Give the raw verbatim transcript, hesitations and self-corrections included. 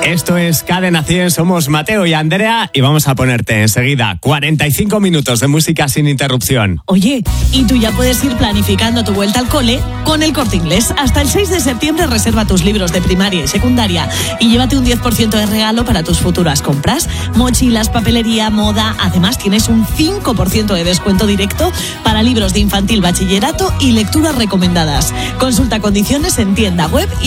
Esto es Cadena cien, somos Mateo y Andrea y vamos a ponerte enseguida cuarenta y cinco minutos de música sin interrupción. Oye, y tú ya puedes ir planificando tu vuelta al cole con El Corte Inglés. Hasta el seis de septiembre reserva tus libros de primaria y secundaria y llévate un diez por ciento de regalo para tus futuras compras. Mochilas, papelería, moda. Además tienes un cinco por ciento de descuento directo para libros de infantil, bachillerato y lecturas recomendadas. Consulta condiciones en tienda web y